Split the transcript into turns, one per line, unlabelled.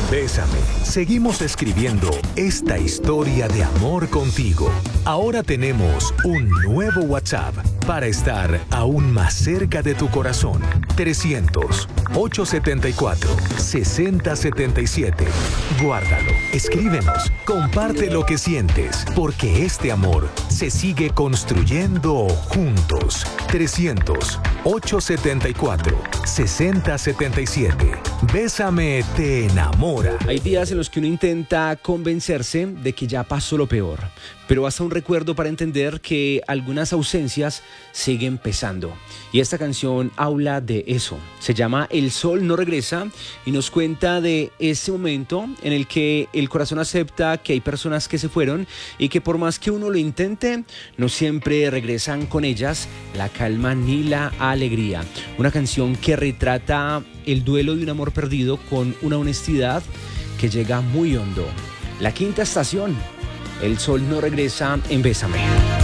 Bésame. Seguimos escribiendo esta historia de amor contigo. Ahora tenemos un nuevo WhatsApp para estar aún más cerca de tu corazón. 300-874-6077. Guárdalo, escríbenos, comparte lo que sientes, porque este amor se sigue construyendo juntos. 300-874-6077. Bésame te enamora.
Hay días en los que uno intenta convencerse de que ya pasó lo peor, pero basta un recuerdo para entender que algunas ausencias siguen pesando. Y esta canción habla de eso. Se llama El Sol No Regresa y nos cuenta de ese momento en el que el corazón acepta que hay personas que se fueron y que por más que uno lo intente, no siempre regresan con ellas la calma ni la alegría. Una canción que retrata el duelo de un amor perdido con una honestidad que llega muy hondo. La quinta estación, El Sol No Regresa en Bésame.